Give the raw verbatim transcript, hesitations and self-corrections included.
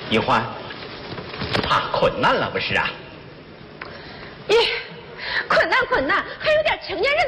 一欢，怕困难了不是啊？ 咦，困难困难，还有点青年人